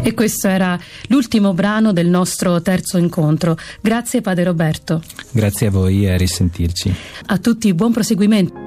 E questo era l'ultimo brano del nostro terzo incontro. Grazie padre Roberto. Grazie a voi e a risentirci. A tutti buon proseguimento.